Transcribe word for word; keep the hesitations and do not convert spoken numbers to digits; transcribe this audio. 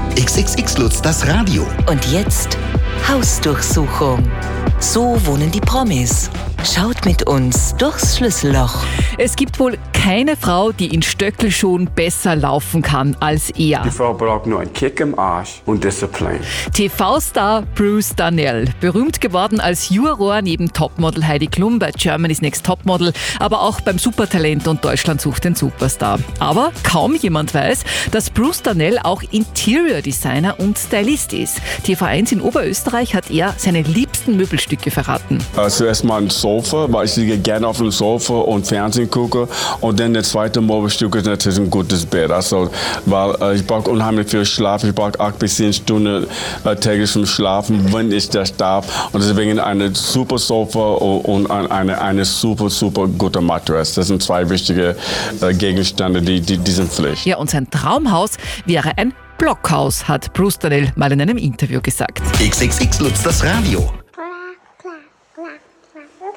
X X X Lutz, das Radio. Und jetzt Hausdurchsuchung. So wohnen die Promis. Schaut mit uns durchs Schlüsselloch. Es gibt wohl keine Frau, die in Stöckelschuhen besser laufen kann als er. Die Frau braucht nur einen Kick im Arsch und Disziplin. T V-Star Bruce Darnell, berühmt geworden als Juror neben Topmodel Heidi Klum bei Germany's Next Topmodel, aber auch beim Supertalent und Deutschland sucht den Superstar. Aber kaum jemand weiß, dass Bruce Darnell auch Interior Designer und Stylist ist. T V eins in Oberösterreich hat er seine liebsten Möbelstücke verraten. Äh, zuerst mal ein Sofa, weil ich liege gerne auf dem Sofa und Fernsehen gucke. Und dann der zweite Möbelstück ist natürlich ein gutes Bett. Also, weil äh, ich brauche unheimlich viel Schlaf. Ich brauche acht bis zehn Stunden äh, täglich zum Schlafen, wenn ich das darf. Und deswegen eine super Sofa und eine, eine super, super gute Mattress. Das sind zwei wichtige äh, Gegenstände, die, die, die sind Pflicht. Ja, und sein Traumhaus wäre ein Blockhaus, hat Bruce Darnell mal in einem Interview gesagt. X X X Lutz, das Radio.